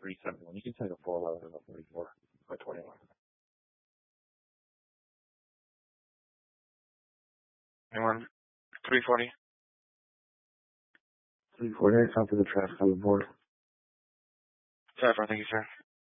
371. You can take a 411 and a 44 by 21. Anyone? 340. 348, copy the traffic on the board. Thank you, sir.